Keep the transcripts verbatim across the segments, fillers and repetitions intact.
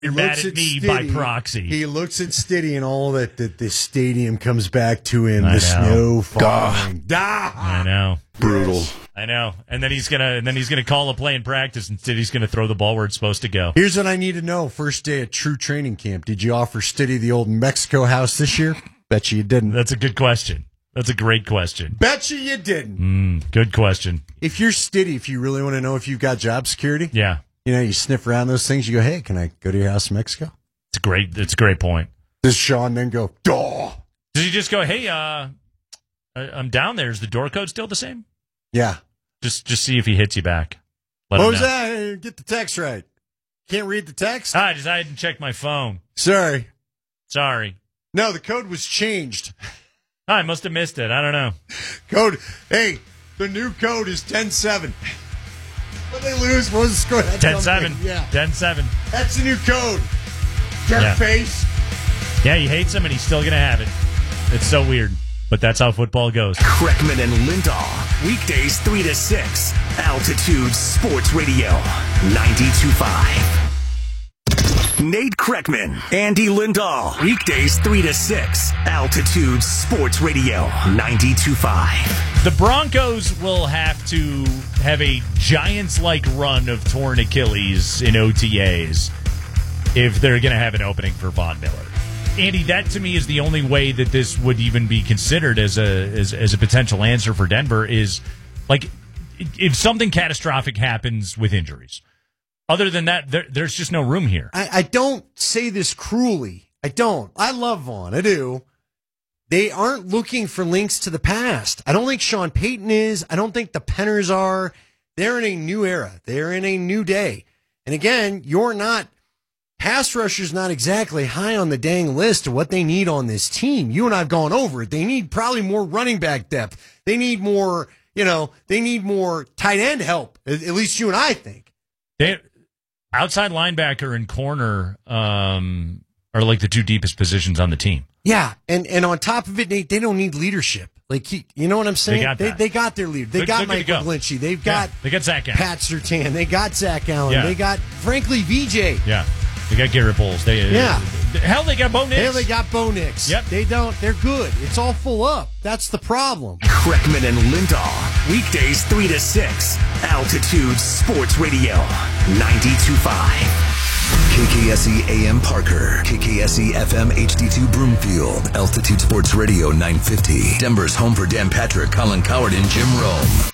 You're mad at me Stiddy, by proxy. He looks at Stiddy and all that, that the stadium comes back to him. I the know. snow falling. Duh. I know. Brutal. I know. And then he's gonna and then he's gonna call a play in practice and Stiddy's gonna throw the ball where it's supposed to go. Here's what I need to know. First day at true training camp. Did you offer Stiddy the old Mexico house this year? Bet you you didn't. That's a good question. That's a great question. Bet you you didn't. Mm, good question. If you're Stiddy, if you really want to know if you've got job security, yeah, you know, you sniff around those things. You go, hey, can I go to your house in Mexico? It's a great. It's a great point. Does Sean then go, duh? Does he just go, hey, uh, I'm down there. Is the door code still the same? Yeah. Just just see if he hits you back. Let what him was know. that? Hey, get the text right. Can't read the text? Ah, I just I hadn't checked my phone. Sorry. Sorry. No, the code was changed. I must have missed it. I don't know. Code. Hey, the new code is ten seven. When they lose, what was the score? ten seven. Yeah. ten seven. That's the new code. Jerk Yeah. face. Yeah, he hates him and he's still going to have it. It's so weird. But that's how football goes. Kreckman and Lindahl. Weekdays three to six. Altitude Sports Radio. ninety-two point five. Nate Kreckman, Andy Lindahl. Weekdays three to six. Altitude Sports Radio. ninety-two point five. The Broncos will have to have a Giants-like run of torn Achilles in O T As if they're going to have an opening for Von Miller. Andy, that to me is the only way that this would even be considered as a as, as a potential answer for Denver is, like, if something catastrophic happens with injuries. Other than that, there, there's just no room here. I, I don't say this cruelly. I don't. I love Vaughn. I do. They aren't looking for links to the past. I don't think Sean Payton is. I don't think the Penners are. They're in a new era. They're in a new day. And again, you're not, pass rusher's not exactly high on the dang list of what they need on this team. You and I have gone over it. They need probably more running back depth. They need more, you know, they need more tight end help. At, at least you and I think. They, outside linebacker and corner um, are like the two deepest positions on the team. Yeah, and, and on top of it, Nate, they don't need leadership. Like, he, you know what I'm saying? They got, they, they got their leader. They they're, got they're Michael go. Glinchey. They've got yeah, they got Zach Allen. Pat Surtain. They got Zach Allen. Yeah. They got, frankly, V J. Yeah, they got Garrett Bowles. They, yeah. Uh, hell, they got Bo Nix. Hell, they got Bo Nix. Yep. They don't. They're good. It's all full up. That's the problem. Kreckman and Lindahl. Weekdays three to six. Altitude Sports Radio. ninety-two point five. K K S E A M Parker, K K S E F M H D two Broomfield, Altitude Sports Radio nine fifty. Denver's home for Dan Patrick, Colin Coward, and Jim Rome.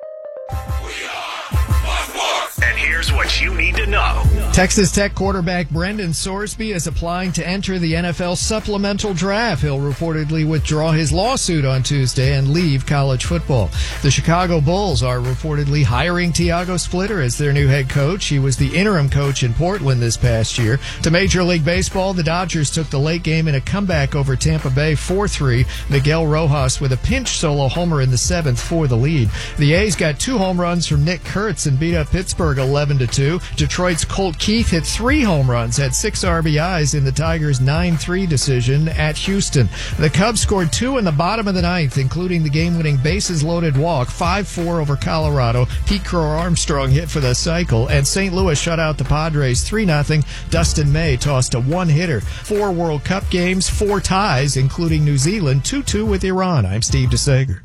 And here's what you need to know. Texas Tech quarterback Brendan Sorsby is applying to enter the N F L supplemental draft. He'll reportedly withdraw his lawsuit on Tuesday and leave college football. The Chicago Bulls are reportedly hiring Tiago Splitter as their new head coach. He was the interim coach in Portland this past year. To Major League Baseball, the Dodgers took the late game in a comeback over Tampa Bay four three. Miguel Rojas with a pinch solo homer in the seventh for the lead. The A's got two home runs from Nick Kurtz and beat up Pittsburgh eleven to two. Detroit's Colt Keith hit three home runs, had six R B Is in the Tigers' nine three decision at Houston. The Cubs scored two in the bottom of the ninth, including the game-winning bases-loaded walk, five four over Colorado. Pete Crow Armstrong hit for the cycle, and Saint Louis shut out the Padres three nothing. Dustin May tossed a one-hitter. Four World Cup games, four ties, including New Zealand, two two with Iran. I'm Steve DeSager.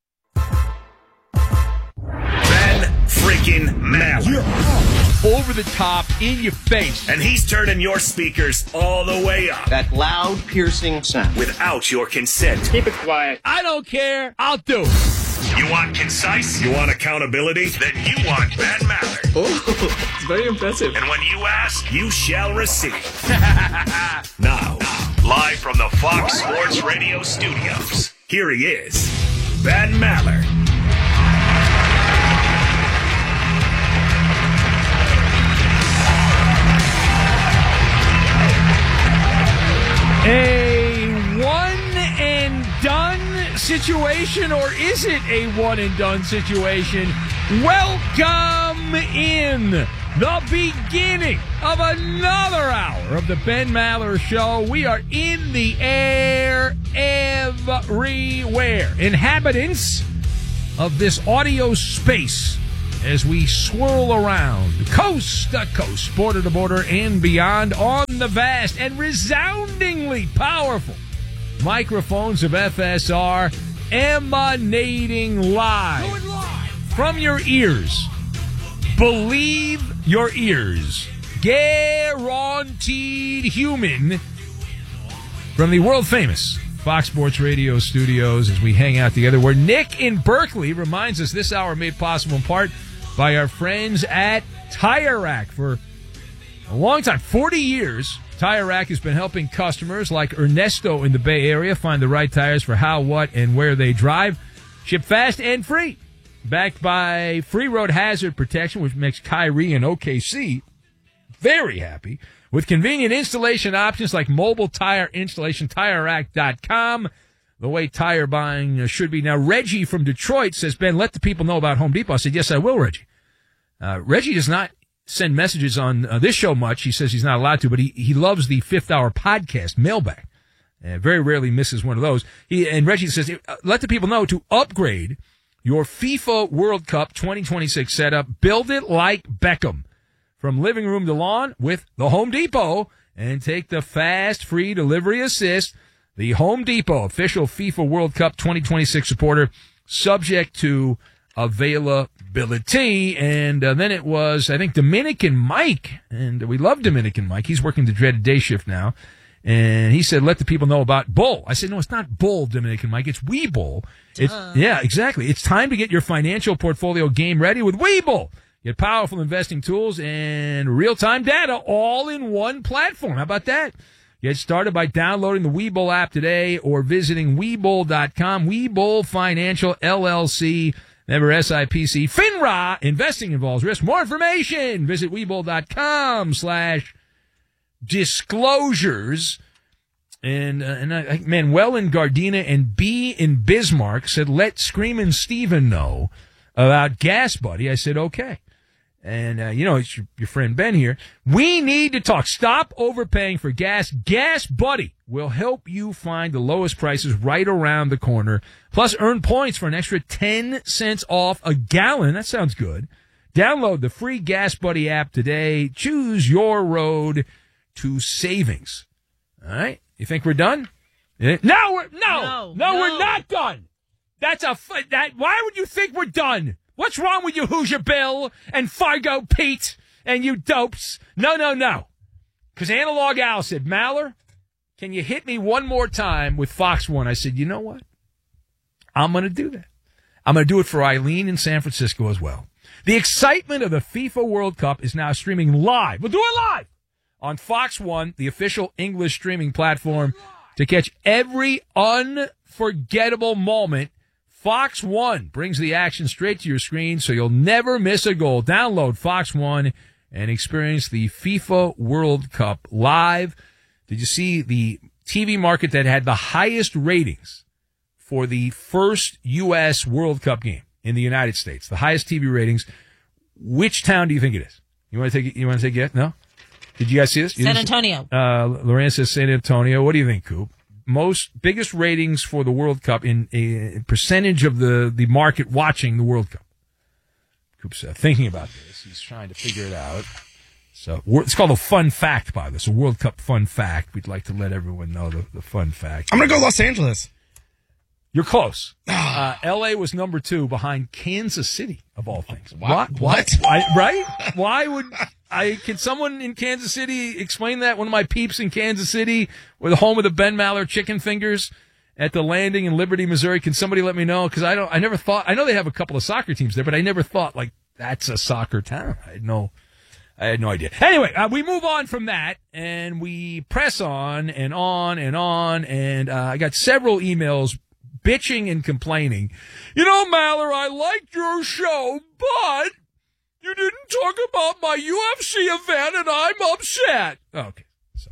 Ben freaking Maller. Over the top, in your face. And he's turning your speakers all the way up. That loud, piercing sound. Without your consent. Keep it quiet. I don't care. I'll do it. You want concise? You want accountability? Then you want Ben Maller. Oh, it's very impressive. And when you ask, you shall receive. Now, live from the Fox Sports Radio studios, here he is, Ben Maller. A one and done situation, or is it a one and done situation? Welcome in the beginning of another hour of the Ben Maller Show. We are in the air everywhere. Inhabitants of this audio space as we swirl around coast to coast, border to border, and beyond on the vast and resoundingly powerful microphones of F S R, emanating live from your ears. Believe your ears. Guaranteed human from the world-famous Fox Sports Radio studios as we hang out together, where Nick in Berkeley reminds us this hour made possible in part by our friends at Tire Rack. For a long time, forty years, Tire Rack has been helping customers like Ernesto in the Bay Area find the right tires for how, what, and where they drive. Ship fast and free. Backed by free road hazard protection, which makes Kyrie and O K C very happy. With convenient installation options like mobile tire installation, tire rack dot com. The way tire buying should be. Now, Reggie from Detroit says, Ben, let the people know about Home Depot. I said, yes, I will, Reggie. Uh, Reggie does not send messages on uh, this show much. He says he's not allowed to, but he, he loves the fifth hour podcast, Mailbag. Uh, very rarely misses one of those. He, and Reggie says, let the people know to upgrade your FIFA World Cup twenty twenty-six setup. Build it like Beckham. From living room to lawn with the Home Depot, and take the fast, free delivery assist. The Home Depot official FIFA World Cup twenty twenty-six supporter, subject to availability. And uh, then it was, I think, Dominican Mike, and we love Dominican Mike. He's working the dreaded day shift now, and he said, let the people know about Bull. I said, no, it's not Bull, Dominican Mike. It's Webull. It's, yeah, exactly. It's time to get your financial portfolio game ready with Webull. Get powerful investing tools and real-time data all in one platform. How about that? Get started by downloading the Webull app today or visiting Webull dot com. Webull Financial, L L C, member S I P C. FINRA, investing involves risk. More information, visit Webull dot com slash disclosures. And, uh, and I, Manuel in Gardena and B in Bismarck said, let Screamin' Steven know about Gas Buddy. I said, okay. And, uh, you know, it's your, your friend Ben here. We need to talk. Stop overpaying for gas. Gas Buddy will help you find the lowest prices right around the corner. Plus, earn points for an extra ten cents off a gallon. That sounds good. Download the free Gas Buddy app today. Choose your road to savings. All right? You think we're done? No, we're, no, no, no, no, we're not done. That's a, that, why would you think we're done? What's wrong with you, Hoosier Bill and Fargo Pete and you dopes? No, no, no. Because Analog Al said, Maller, can you hit me one more time with Fox One? I said, you know what? I'm going to do that. I'm going to do it for Eileen in San Francisco as well. The excitement of the FIFA World Cup is now streaming live. We'll do it live on Fox One, the official English streaming platform, to catch every unforgettable moment. Fox One brings the action straight to your screen, so you'll never miss a goal. Download Fox One and experience the FIFA World Cup live. Did you see the T V market that had the highest ratings for the first U S World Cup game in the United States? The highest T V ratings. Which town do you think it is? You want to take? You want to take a guess? No. Did you guys see this? You San Antonio. Uh, Lorraine says San Antonio. What do you think, Coop? Most biggest ratings for the World Cup in a percentage of the, the market watching the World Cup. Coop's uh, thinking about this. He's trying to figure it out. So it's called a fun fact, by this, a World Cup fun fact. We'd like to let everyone know the, the fun fact. I'm going to go Los Angeles. You're close. Uh, L A was number two behind Kansas City, of all things. What? What? what? I, right? Why would I? Can someone in Kansas City explain that? One of my peeps in Kansas City, where the home of the Ben Maller chicken fingers at the Landing in Liberty, Missouri. Can somebody let me know? Because I don't. I never thought. I know they have a couple of soccer teams there, but I never thought like that's a soccer town. I had no. I had no idea. Anyway, uh, we move on from that, and we press on and on and on. And uh, I got several emails bitching and complaining. You know, Maller, I liked your show, but you didn't talk about my U F C event, and I'm upset. Okay, so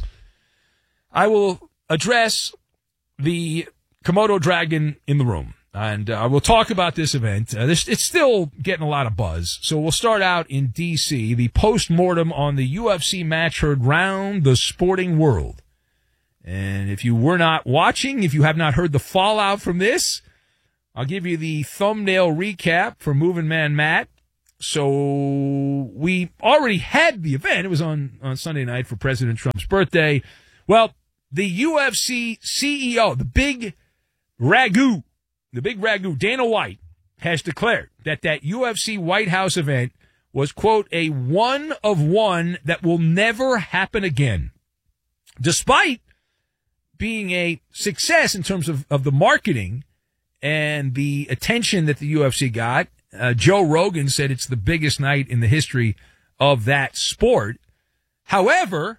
I will address the Komodo dragon in the room, and uh, we'll talk about this event. Uh, this, it's still getting a lot of buzz, so we'll start out in D C, the post-mortem on the U F C match heard round the sporting world. And if you were not watching, if you have not heard the fallout from this, I'll give you the thumbnail recap for Moving Man Matt so we already had the event. It was on, on Sunday night for President Trump's birthday. Well, the U F C C E O, the big ragu, the big ragu, Dana White, has declared that that U F C White House event was, quote, a one of one that will never happen again. Despite being a success in terms of, of the marketing and the attention that the U F C got, uh, Joe Rogan said it's the biggest night in the history of that sport. However,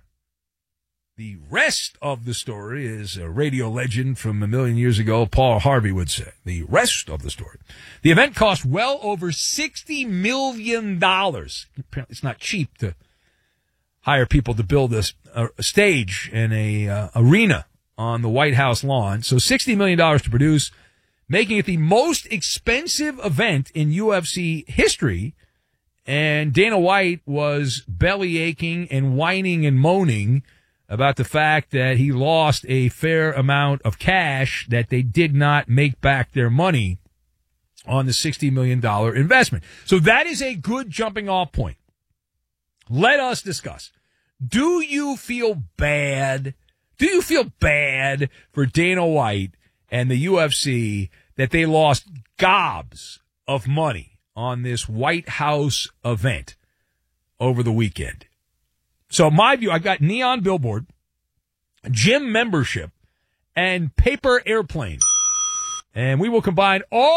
the rest of the story is a radio legend from a million years ago, Paul Harvey would say. The rest of the story. The event cost well over sixty million dollars. Apparently it's not cheap to hire people to build a, a stage and a uh, arena on the White House lawn. So sixty million dollars to produce, making it the most expensive event in U F C history. And Dana White was belly aching and whining and moaning about the fact that he lost a fair amount of cash, that they did not make back their money on the sixty million dollars investment. So that is a good jumping off point. Let us discuss. Do you feel bad? Do you feel bad for Dana White and the U F C that they lost gobs of money on this White House event over the weekend? So my view, I've got neon billboard, gym membership, and paper airplane. And we will combine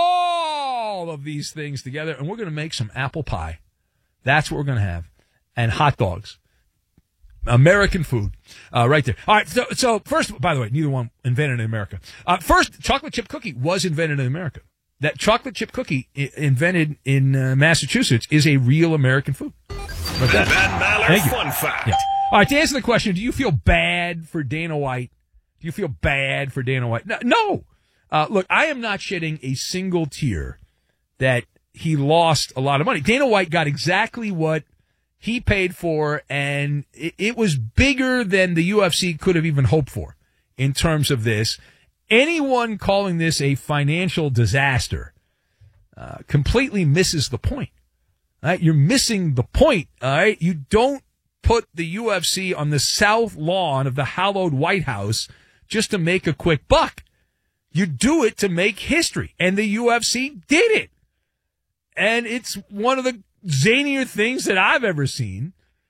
all of these things together, and we're going to make some apple pie. That's what we're going to have. And hot dogs. American food. Uh, right there. All right. So, so first, by the way, neither one invented in America. Uh, first, chocolate chip cookie was invented in America. That chocolate chip cookie I- invented in uh, Massachusetts is a real American food. Like that. Van Maller Thank you. Fun Fact. Yeah. All right, to answer the question, do you feel bad for Dana White? Do you feel bad for Dana White? No. no. Uh, look, I am not shedding a single tear that he lost a lot of money. Dana White got exactly what he paid for, and it, it was bigger than the U F C could have even hoped for in terms of this. Anyone calling this a financial disaster uh, completely misses the point. All right? You're missing the point. All right? You don't put the U F C on the south lawn of the hallowed White House just to make a quick buck. You do it to make history, and the U F C did it. And it's one of the zanier things that I've ever seen.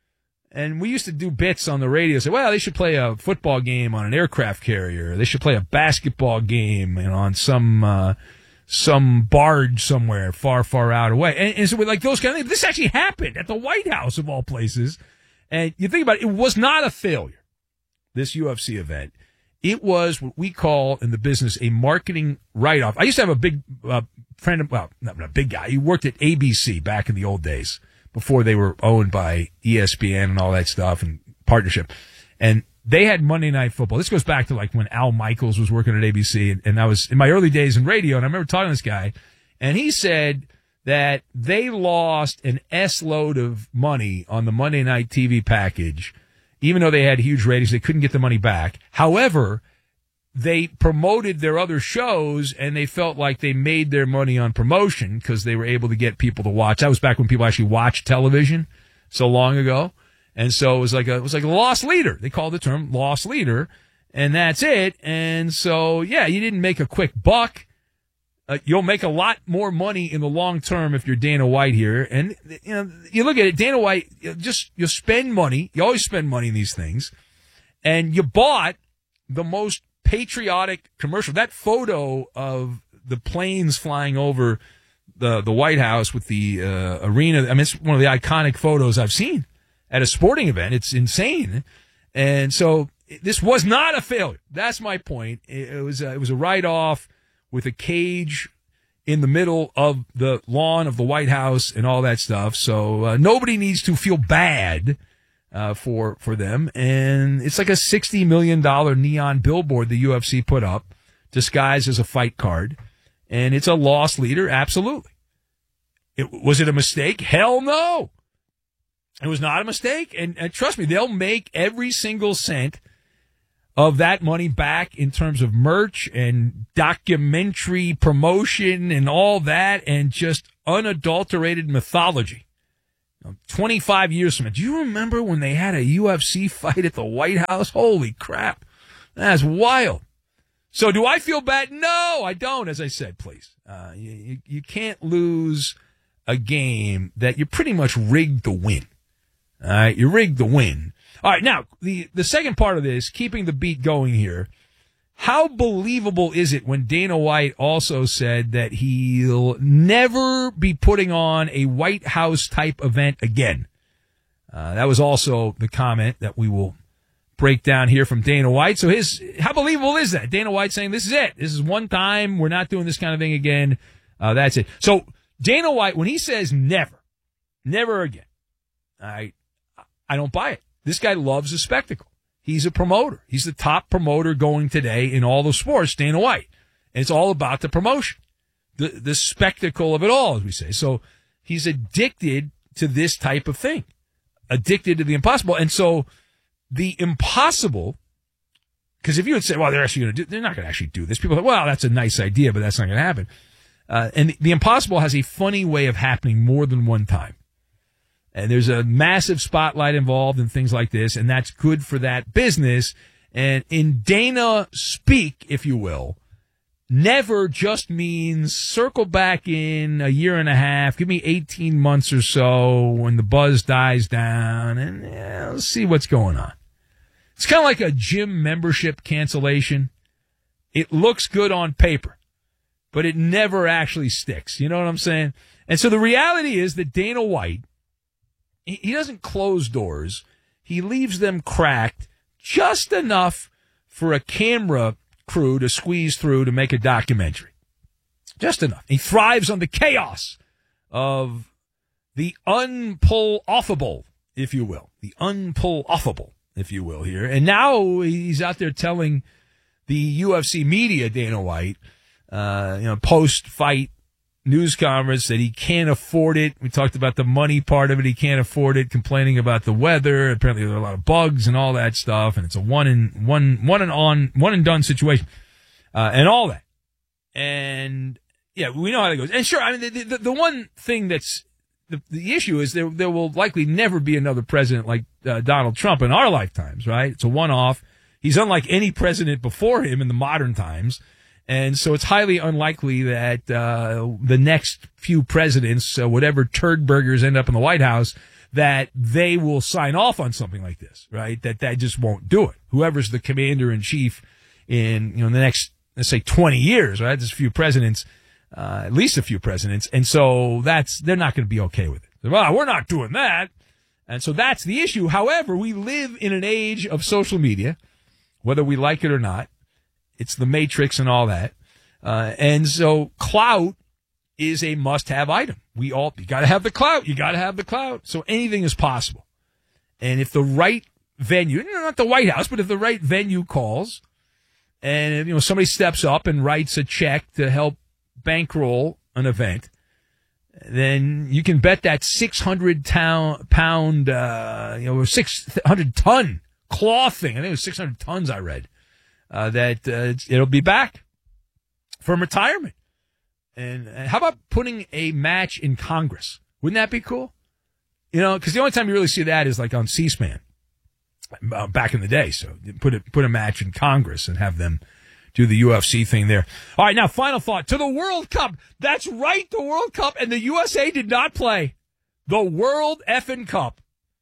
And we used to do bits on the radio, say, well, they should play a football game on an aircraft carrier. They should play a basketball game, you know, on some uh, some barge somewhere far, far out away. And, and so like those kind of things, this actually happened at the White House of all places. And you think about it, it was not a failure, this U F C event. It was what we call in the business a marketing write-off. I used to have a big uh, friend, of, well, not a big guy. He worked at A B C back in the old days before they were owned by E S P N and all that stuff and partnership. And they had Monday Night Football. This goes back to like when Al Michaels was working at A B C. And, and I was in my early days in radio, and I remember talking to this guy, and he said that they lost an S-load of money on the Monday Night T V package. Even though they had huge ratings, they couldn't get the money back. However, they promoted their other shows, and they felt like they made their money on promotion because they were able to get people to watch. That was back when people actually watched television so long ago. And so it was like a, it was like a lost leader. They called the term lost leader, and that's it. And so, yeah, you didn't make a quick buck. Uh, you'll make a lot more money in the long term if you're Dana White here. And, you know, you look at it, Dana White, you just, you spend money. You always spend money in these things. And you bought the most patriotic commercial. That photo of the planes flying over the, the White House with the uh, arena, I mean, it's one of the iconic photos I've seen at a sporting event. It's insane. And so this was not a failure. That's my point. It, it was a, it was a write-off with a cage in the middle of the lawn of the White House and all that stuff. So uh, nobody needs to feel bad uh, for for them. And it's like a sixty million dollars neon billboard the U F C put up, disguised as a fight card. And it's a lost leader, absolutely. It, was it a mistake? Hell no. It was not a mistake. And, and trust me, they'll make every single cent of that money back in terms of merch and documentary promotion and all that, and just unadulterated mythology. twenty-five years from now, do you remember when they had a U F C fight at the White House? Holy crap. That's wild. So do I feel bad? No, I don't, as I said, please. Uh, you, you can't lose a game that you're pretty much rigged to win. All right, you're rigged to win. All right, now, the, the second part of this, keeping the beat going here, how believable is it when Dana White also said that he'll never be putting on a White House-type event again? Uh, that was also the comment that we will break down here from Dana White. So his, how believable is that? Dana White saying, this is it. This is one time. We're not doing this kind of thing again. Uh, that's it. So Dana White, when he says never, never again, I, I don't buy it. This guy loves a spectacle. He's a promoter. He's the top promoter going today in all of sports, Dana White. And it's all about the promotion, the, the spectacle of it all, as we say. So he's addicted to this type of thing, addicted to the impossible. And so the impossible, because if you would say, well, they're actually going to do, they're not going to actually do this. People are like, well, that's a nice idea, but that's not going to happen. Uh, and the, the impossible has a funny way of happening more than one time. And there's a massive spotlight involved in things like this, and that's good for that business. And in Dana speak, if you will, never just means circle back in a year and a half, give me eighteen months or so when the buzz dies down, and yeah, let's see what's going on. It's kind of like a gym membership cancellation. It looks good on paper, but it never actually sticks. You know what I'm saying? And so the reality is that Dana White, he doesn't close doors. He leaves them cracked just enough for a camera crew to squeeze through to make a documentary. Just enough. He thrives on the chaos of the unpull-offable, if you will. The unpull-offable, if you will, here. And now he's out there telling the U F C media, Dana White, uh, you know, post-fight news conference that he can't afford it. We talked about the money part of it. He can't afford it, complaining about the weather. Apparently there are a lot of bugs and all that stuff, and it's a one and one one and on one and done situation, uh, and all that. And yeah, we know how that goes. And sure, I mean the the, the one thing that's the, the issue is there there will likely never be another president like uh, Donald Trump in our lifetimes, right? It's a one-off. He's unlike any president before him in the modern times. And so it's highly unlikely that uh, the next few presidents, uh, whatever turd burgers end up in the White House, that they will sign off on something like this, right? That that just won't do it. Whoever's the commander in chief in you know the next, let's say, twenty years, right? There's a few presidents, uh, at least a few presidents, and so that's they're not going to be okay with it. Well, we're not doing that, and so that's the issue. However, we live in an age of social media, whether we like it or not. It's the Matrix and all that. Uh, and so clout is a must-have item. We all, you got to have the clout. You got to have the clout. So anything is possible. And if the right venue, not the White House, but if the right venue calls and, if, you know, somebody steps up and writes a check to help bankroll an event, then you can bet that six hundred pound, uh, you know, six hundred ton cloth thing. I think it was six hundred tons I read. Uh, that uh, it'll be back from retirement. And uh, how about putting a match in Congress? Wouldn't that be cool? You know, because the only time you really see that is like on C-SPAN uh, back in the day. So put a, put a match in Congress and have them do the U F C thing there. All right, now final thought. To the World Cup. That's right, the World Cup. And the U S A did not play the World Effing Cup.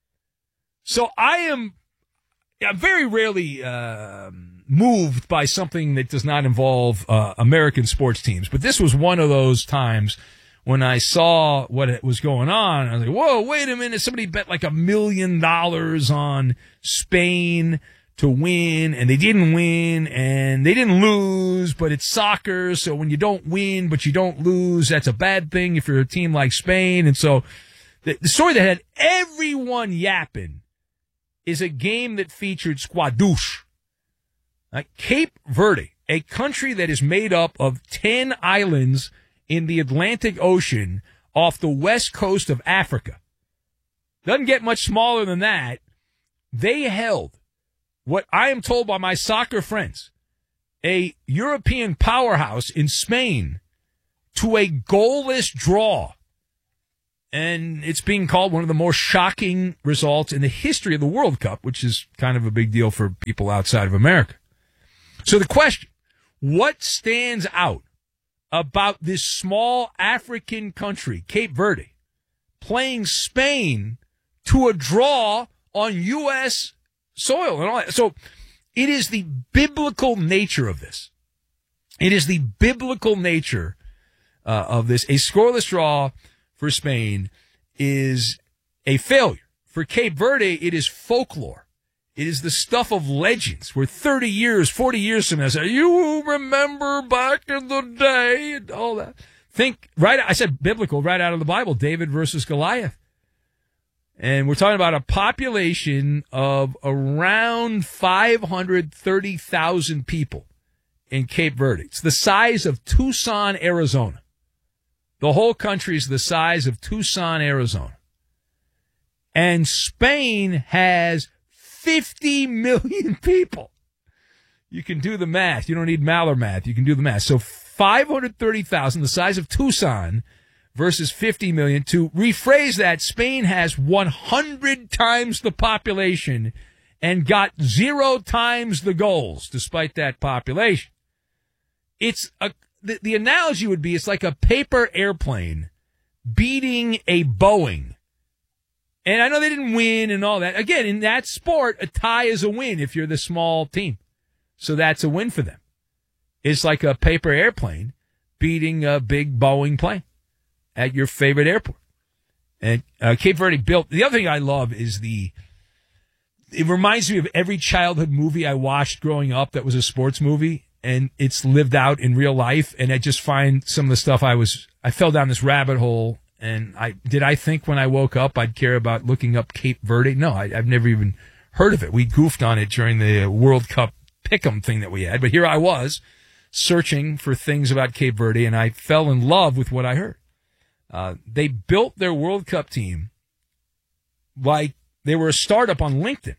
So I am I'm very rarely uh, moved by something that does not involve uh, American sports teams. But this was one of those times when I saw what was going on. I was like, whoa, wait a minute. Somebody bet like a million dollars on Spain to win, and they didn't win, and they didn't lose, but it's soccer. So when you don't win, but you don't lose, that's a bad thing if you're a team like Spain. And so the, the story that had everyone yapping is a game that featured squadouche. Like Cape Verde, a country that is made up of ten islands in the Atlantic Ocean off the west coast of Africa. Doesn't get much smaller than that. They held what I am told by my soccer friends, a European powerhouse in Spain, to a goalless draw. And it's being called one of the more shocking results in the history of the World Cup, which is kind of a big deal for people outside of America. So the question, what stands out about this small African country, Cape Verde, playing Spain to a draw on U S soil and all that? So it is the biblical nature of this. It is the biblical nature uh, of this. A scoreless draw for Spain is a failure. For Cape Verde, it is folklore. It is the stuff of legends where thirty years, forty years from now, say, you remember back in the day and all that. Think, right, I said biblical, right out of the Bible, David versus Goliath. And we're talking about a population of around five hundred thirty thousand people in Cape Verde. It's the size of Tucson, Arizona. The whole country is the size of Tucson, Arizona. And Spain has fifty million people. You can do the math. You don't need Maller math. You can do the math. So five hundred thirty thousand, the size of Tucson, versus fifty million. To rephrase that, Spain has one hundred times the population and got zero times the goals despite that population. It's a The, the analogy would be it's like a paper airplane beating a Boeing. And I know they didn't win and all that. Again, in that sport, a tie is a win if you're the small team. So that's a win for them. It's like a paper airplane beating a big Boeing plane at your favorite airport. And uh, Cape Verde built, the other thing I love is the, it reminds me of every childhood movie I watched growing up that was a sports movie. And it's lived out in real life. And I just find some of the stuff I was, I fell down this rabbit hole. And I, did I think when I woke up I'd care about looking up Cape Verde? No, I, I've never even heard of it. We goofed on it during the World Cup pick'em thing that we had. But here I was searching for things about Cape Verde, and I fell in love with what I heard. Uh, they built their World Cup team like they were a startup on LinkedIn.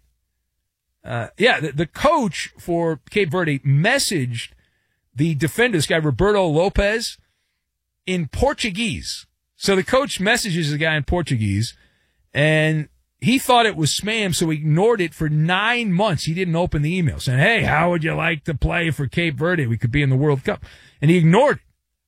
Uh, yeah, the, the coach for Cape Verde messaged the defender, this guy Roberto Lopez, in Portuguese. So the coach messages the guy in Portuguese, and he thought it was spam, so he ignored it for nine months. He didn't open the email saying, hey, how would you like to play for Cape Verde? We could be in the World Cup. And he ignored it.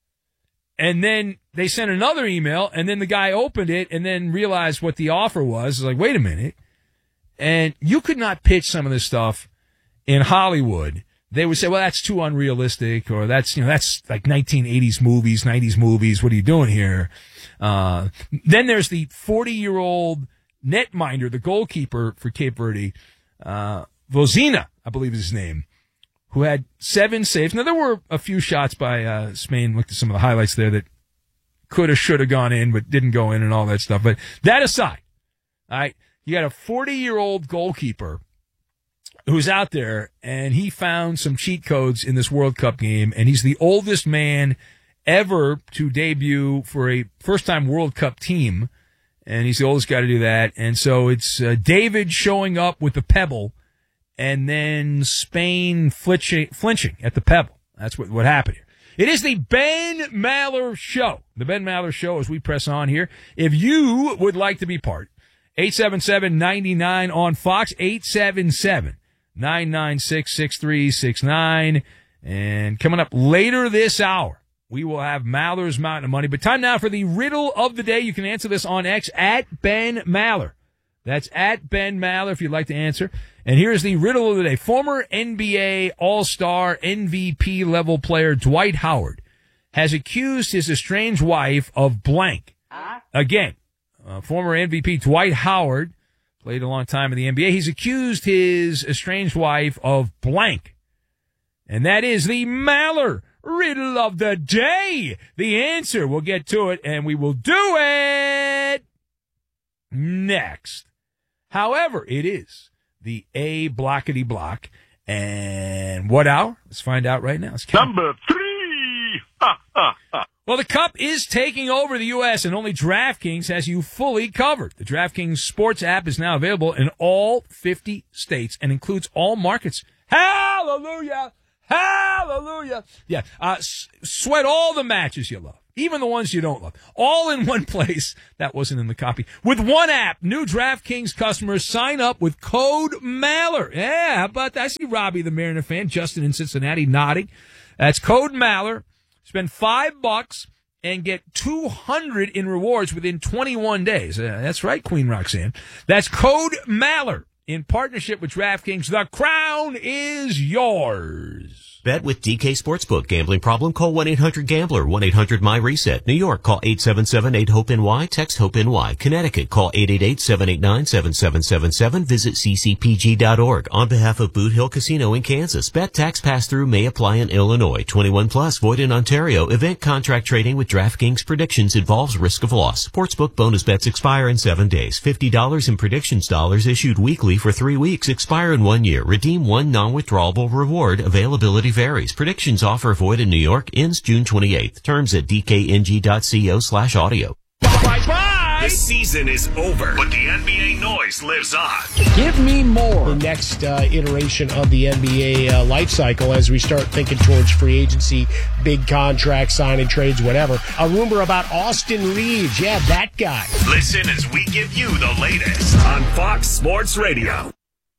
And then they sent another email, and then the guy opened it and then realized what the offer was. It's like, wait a minute. And you could not pitch some of this stuff in Hollywood. They would say, well, that's too unrealistic, or that's, you know, that's like nineteen eighties movies, nineties movies. What are you doing here? Uh, then there's the forty-year-old netminder, the goalkeeper for Cape Verde, uh, Vozina, I believe is his name, who had seven saves. Now, there were a few shots by uh, Spain. Looked at some of the highlights there that could have, should have gone in, but didn't go in and all that stuff. But that aside, all right, you got a forty-year-old goalkeeper who's out there, and he found some cheat codes in this World Cup game, and he's the oldest man ever to debut for a first-time World Cup team, and he's the oldest guy to do that. And so it's uh, David showing up with the pebble, and then Spain flinching, flinching at the pebble. That's what, what happened here. It is the Ben Maller Show. The Ben Maller Show as we press on here. If you would like to be part, eight seven seven, nine nine on Fox, eight seven seven, nine nine six, six three six nine. And coming up later this hour, we will have Maller's Mountain of Money. But time now for the riddle of the day. You can answer this on X at Ben Maller. That's at Ben Maller if you'd like to answer. And here's the riddle of the day. Former N B A All-Star M V P level player Dwight Howard has accused his estranged wife of blank. Again, uh, former M V P Dwight Howard played a long time in the N B A. He's accused his estranged wife of blank. And that is the Maller riddle of the day. The answer, we'll get to it, and we will do it next. However, it is the A blockety block. And what hour? Let's find out right now. Number three. Ha, ha, ha. Well, the Cup is taking over the U S, and only DraftKings has you fully covered. The DraftKings Sports app is now available in all fifty states and includes all markets. Hallelujah! Hallelujah! Yeah, uh, s- sweat all the matches you love. even the ones you don't love. All in one place. That wasn't in the copy. With one app, new DraftKings customers sign up with code Maller. Yeah, how about that? I see Robbie, the Mariner fan, Justin in Cincinnati nodding. That's code Maller. Spend five bucks and get two hundred in rewards within twenty-one days. Uh, that's right, Queen Roxanne. That's code Maller in partnership with DraftKings. The crown is yours. Bet with D K Sportsbook. Gambling problem? Call one eight hundred gambler, one eight hundred my reset. New York, call eight seven seven eight hope N Y, text HOPE-NY. Connecticut, call eight eight eight seven eight nine seven seven seven seven. Visit c c p g dot org. On behalf of Boot Hill Casino in Kansas, bet tax pass-through may apply in Illinois. twenty-one plus, void in Ontario. Event contract trading with DraftKings predictions involves risk of loss. Sportsbook bonus bets expire in seven days. fifty dollars in predictions dollars issued weekly for three weeks. Expire in one year. Redeem one non-withdrawable reward. Availability varies. Predictions offer void in New York. Ends June twenty-eighth. Terms at dkng.co slash audio. Bye-bye! The season is over, but the N B A noise lives on. Give me more. The next uh, iteration of the N B A uh, life cycle as we start thinking towards free agency, big contracts, signing trades, whatever. A rumor about Austin Reeves. Yeah, that guy. Listen as we give you the latest on Fox Sports Radio.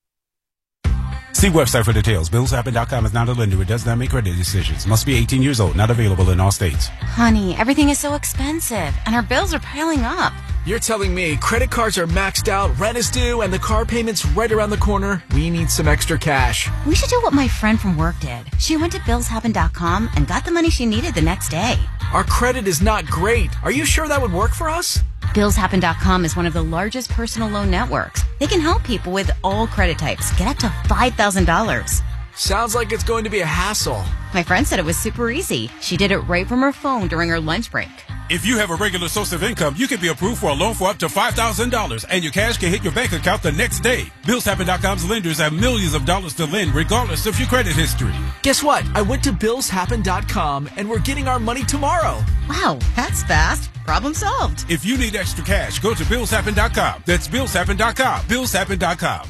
See website for details. Bills Happen dot com is not a lender. It does not make credit decisions. Must be eighteen years old. Not available in all states. Honey, everything is so expensive, and our bills are piling up. You're telling me credit cards are maxed out, rent is due, and the car payment's right around the corner? We need some extra cash. We should do what my friend from work did. She went to Bills Happen dot com and got the money she needed the next day. Our credit is not great. Are you sure that would work for us? Bills Happen dot com is one of the largest personal loan networks. They can help people with all credit types get up to five thousand dollars. Sounds like it's going to be a hassle. My friend said it was super easy. She did it right from her phone during her lunch break. If you have a regular source of income, you can be approved for a loan for up to five thousand dollars, and your cash can hit your bank account the next day. Bills Happen dot com's lenders have millions of dollars to lend, regardless of your credit history. Guess what? I went to Bills Happen dot com, and we're getting our money tomorrow. Wow, that's fast. Problem solved. If you need extra cash, go to Bills Happen dot com. That's Bills Happen dot com. Bills Happen dot com.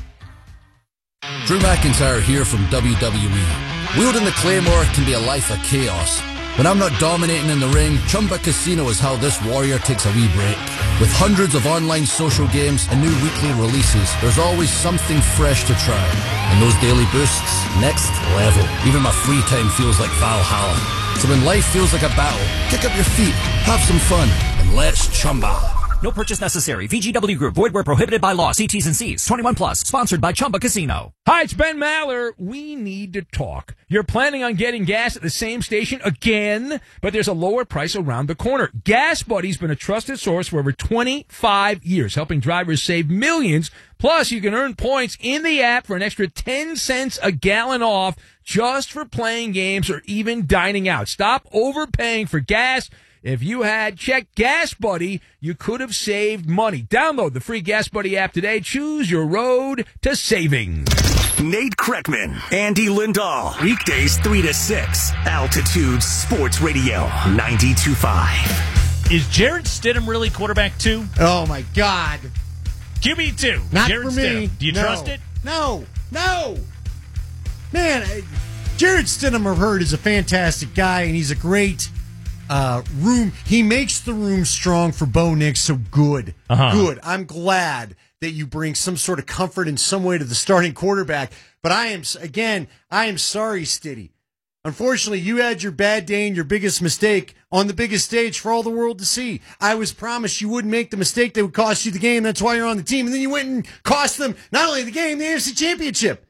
Drew McIntyre here from W W E. Wielding the Claymore can be a life of chaos. When I'm not dominating in the ring, Chumba Casino is how this warrior takes a wee break. With hundreds of online social games and new weekly releases, there's always something fresh to try. And those daily boosts, next level. Even my free time feels like Valhalla. So when life feels like a battle, kick up your feet, have some fun, and let's Chumba. No purchase necessary. V G W Group. Void where prohibited by law. See T's and C's. twenty-one plus. Sponsored by Chumba Casino. Hi, it's Ben Maller. We need to talk. You're planning on getting gas at the same station again, but there's a lower price around the corner. Gas Buddy's been a trusted source for over twenty-five years, helping drivers save millions. Plus, you can earn points in the app for an extra ten cents a gallon off just for playing games or even dining out. Stop overpaying for gas. If you had checked Gas Buddy, you could have saved money. Download the free Gas Buddy app today. Choose your road to saving. Nate Kreckman, Andy Lindahl. Weekdays three to six. Altitude Sports Radio ninety-two point five. Is Jarrett Stidham really quarterback two? Oh, my God. Q B two. Not Jarrett for me. Stidham. Do you no. trust it? No. No. Man, Jarrett Stidham, I've heard, is a fantastic guy, and he's a great uh, room. He makes the room strong for Bo Nix, so good. Uh-huh. Good. I'm glad that you bring some sort of comfort in some way to the starting quarterback. But I am, again, I am sorry, Stiddy. Unfortunately, you had your bad day and your biggest mistake on the biggest stage for all the world to see. I was promised you wouldn't make the mistake that would cost you the game. That's why you're on the team. And then you went and cost them not only the game, the A F C Championship.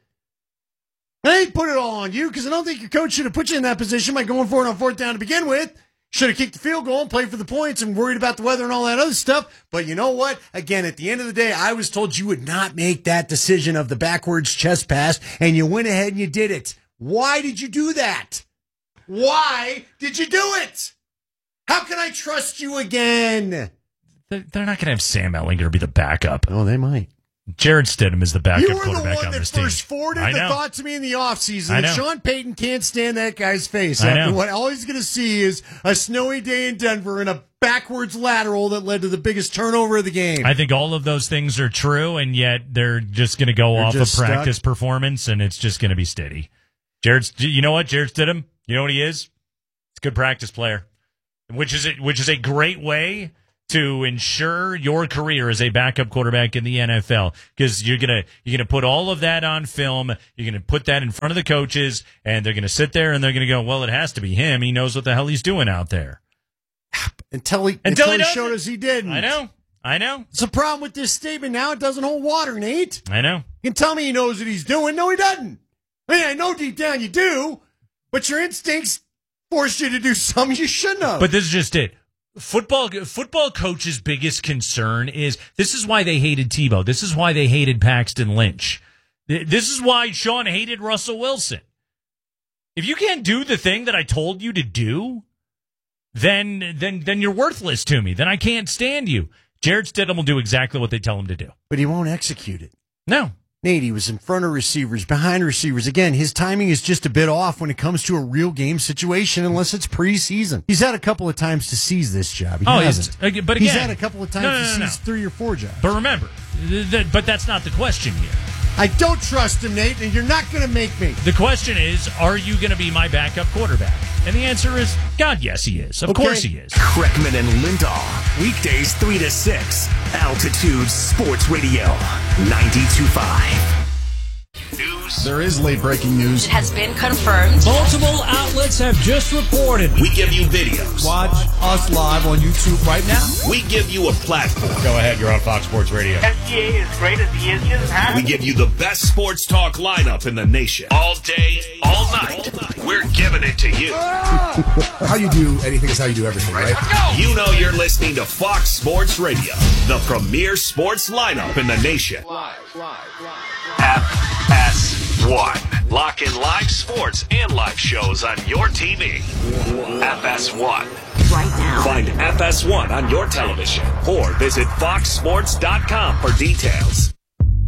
I didn't put it all on you because I don't think your coach should have put you in that position by going for it on fourth down to begin with. Should have kicked the field goal and played for the points and worried about the weather and all that other stuff. But you know what? Again, at the end of the day, I was told you would not make that decision of the backwards chest pass, and you went ahead and you did it. Why did you do that? Why did you do it? How can I trust you again? They're not going to have Sam Ehlinger be the backup. Oh, they might. Jared Stidham is the backup you were quarterback the one on that this team. first forwarded the thought to me in the offseason. I And know. Sean Payton can't stand that guy's face. I After know. what all he's going to see is a snowy day in Denver and a backwards lateral that led to the biggest turnover of the game. I think all of those things are true, and yet they're just going to go They're off of just practice stuck. performance, and it's just going to be steady. Jared, you know what? Jared Stidham, you know what he is? He's a good practice player. which is a, which is a great way to ensure your career as a backup quarterback in the N F L, because you're gonna you're gonna put all of that on film. You're gonna put that in front of the coaches, and they're gonna sit there and they're gonna go, "Well, it has to be him. He knows what the hell he's doing out there." Until he until, until he, he showed us he didn't. I know. I know. It's a problem with this statement now. It doesn't hold water, Nate. I know. You can tell me he knows what he's doing. No, he doesn't. I mean, I know deep down you do, but your instincts forced you to do something you shouldn't have. But this is just it. Football football coach's biggest concern is this is why they hated Tebow. This is why they hated Paxton Lynch. This is why Sean hated Russell Wilson. If you can't do the thing that I told you to do, then then then you're worthless to me. Then I can't stand you. Jared Stidham will do exactly what they tell him to do. But he won't execute it. No. Nate, he was in front of receivers, behind receivers. Again, his timing is just a bit off when it comes to a real game situation, unless it's preseason. He's had a couple of times to seize this job. He oh, hasn't. But again, he's had a couple of times no, no, no, to seize no. three or four jobs. But remember, th- th- but that's not the question here. I don't trust him, Nate, and you're not going to make me. The question is, are you going to be my backup quarterback? And the answer is, God, yes, he is. Of okay. course he is. Kreckman and Lindahl, weekdays three to six, Altitude Sports Radio, ninety-two point five. News. There is late breaking news. It has been confirmed. Multiple outlets have just reported. We give you videos. Watch us live on YouTube right now. We give you a platform. Go ahead, you're on Fox Sports Radio. S G A is great as he is just happy. We give you the best sports talk lineup in the nation. All day, all night. We're giving it to you. How you do anything is how you do everything, right? You know you're listening to Fox Sports Radio, the premier sports lineup in the nation. Live, live, live. F S one. Lock in live sports and live shows on your T V. F S one. Right now. Find F S one on your television or visit fox sports dot com for details.